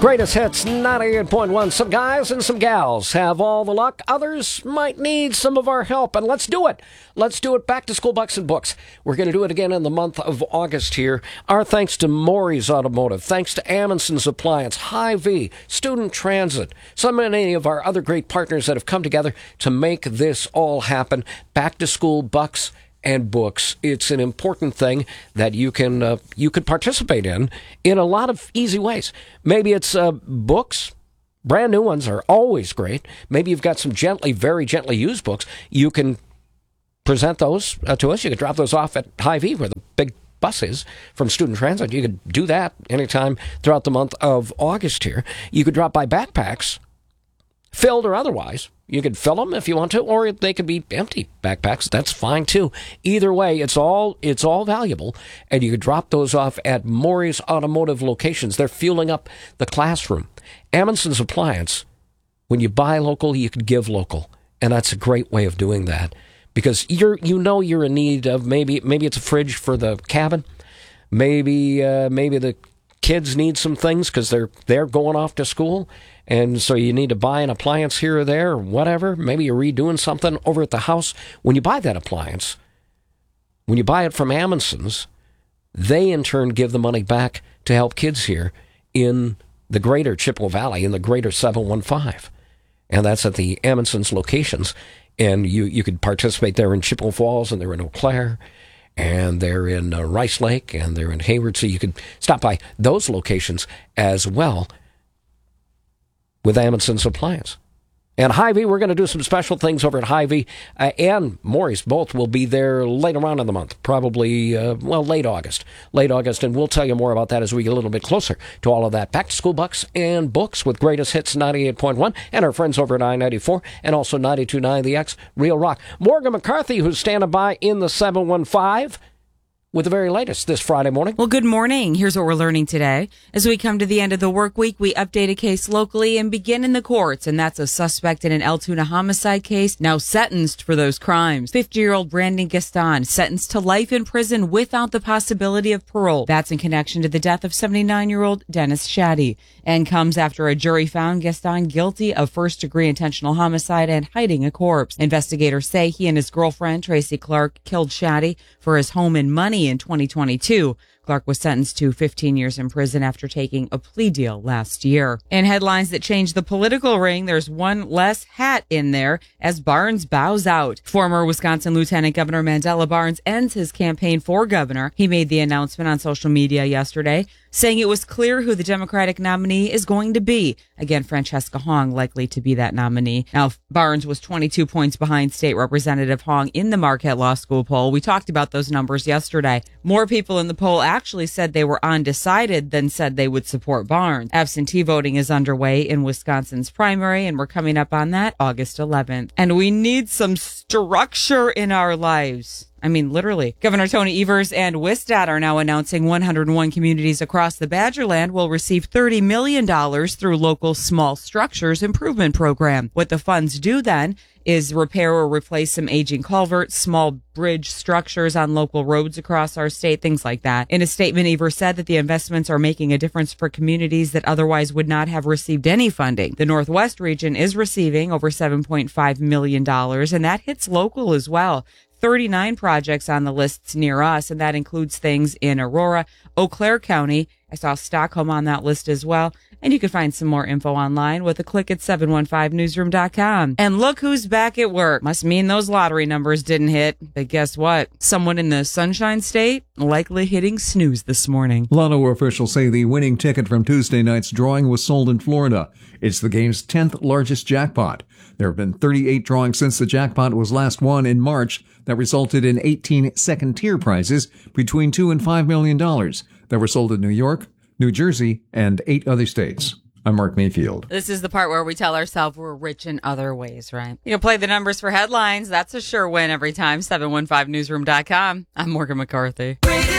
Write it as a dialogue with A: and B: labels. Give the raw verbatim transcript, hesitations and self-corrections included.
A: Greatest Hits ninety-eight point one. Some guys and some gals have all the luck. Others might need some of our help. And let's do it. Let's do it. Back to School Bucks and Books. We're going to do it again in the month of August here. Our thanks to Maury's Automotive. Thanks to Amundsen's Appliance, Hy-Vee, Student Transit, so many of our other great partners that have come together to make this all happen. Back to School Bucks and Books. It's an important thing that you can uh, you could participate in in a lot of easy ways. Maybe it's uh, books. Brand new ones are always great. Maybe you've got some gently, very gently used books. You can present those uh, to us. You could drop those off at Hy-Vee where the big bus is from Student Transit. You could do that anytime throughout the month of August here. You could drop by backpacks, filled or otherwise. You could fill them if you want to, or they could be empty backpacks. That's fine too. Either way, it's all it's all valuable, and you could drop those off at Maury's Automotive locations. They're fueling up the classroom. Amundsen's Appliance, when you buy local, you could give local, and that's a great way of doing that because you're you know you're in need of maybe maybe it's a fridge for the cabin, maybe uh, maybe the kids need some things because they're they're going off to school. And so you need to buy an appliance here or there or whatever. Maybe you're redoing something over at the house. When you buy that appliance, when you buy it from Amundsen's, they in turn give the money back to help kids here in the greater Chippewa Valley, in the greater seven one five. And that's at the Amundsen's locations. And you, you could participate there in Chippewa Falls, and they're in Eau Claire, and they're in uh, Rice Lake, and they're in Hayward. So you could stop by those locations as well with Amundsen's Appliance. And Hy-Vee, we're going to do some special things over at Hy-Vee, uh, and Maury's both will be there later on in the month, probably, uh, well, late August. Late August, and we'll tell you more about that as we get a little bit closer to all of that. Back to School Bucks and Books with Greatest Hits ninety-eight point one, and our friends over at I ninety-four, and also ninety-two point nine The X, Real Rock. Morgan McCarthy, who's standing by in the seven one five, with the very latest this Friday morning.
B: Well, good morning. Here's what we're learning today. As we come to the end of the work week, we update a case locally and begin in the courts, and that's a suspect in an Altoona homicide case now sentenced for those crimes. fifty-year-old Brandon Gaston sentenced to life in prison without the possibility of parole. That's in connection to the death of seventy-nine-year-old Dennis Shaddy, and comes after a jury found Gaston guilty of first-degree intentional homicide and hiding a corpse. Investigators say he and his girlfriend, Tracy Clark, killed Shaddy for his home and money in twenty twenty-two. Clark was sentenced to fifteen years in prison after taking a plea deal last year. In headlines that change the political ring, there's one less hat in there as Barnes bows out. Former Wisconsin Lieutenant Governor Mandela Barnes ends his campaign for governor. He made the announcement on social media yesterday, saying it was clear who the Democratic nominee is going to be. Again, Francesca Hong likely to be that nominee. Now, Barnes was twenty-two points behind State Representative Hong in the Marquette Law School poll. We talked about those numbers yesterday. More people in the poll actually said they were undecided than said they would support Barnes. Absentee voting is underway in Wisconsin's primary, and we're coming up on that August eleventh. And we need some structure in our lives. I mean, literally. Governor Tony Evers and WSDOT are now announcing one hundred one communities across the Badgerland will receive thirty million dollars through local small structures improvement program. What the funds do then is repair or replace some aging culverts, small bridge structures on local roads across our state, things like that. In a statement, Evers said that the investments are making a difference for communities that otherwise would not have received any funding. The Northwest region is receiving over seven point five million dollars, and that hits local as well. thirty-nine projects on the lists near us, and that includes things in Aurora, Eau Claire County. I saw Stockholm on that list as well. And you can find some more info online with a click at seven one five newsroom dot com. And look who's back at work. Must mean those lottery numbers didn't hit. But guess what? Someone in the Sunshine State likely hitting snooze this morning.
C: Lotto officials say the winning ticket from Tuesday night's drawing was sold in Florida. It's the game's tenth largest jackpot. There have been thirty-eight drawings since the jackpot was last won in March that resulted in eighteen second-tier prizes between two and five million dollars that were sold in New York, New Jersey, and eight other states. I'm Mark Mayfield.
B: This is the part where we tell ourselves we're rich in other ways, right? You can play the numbers for headlines. That's a sure win every time. seven one five newsroom dot com. I'm Morgan McCarthy.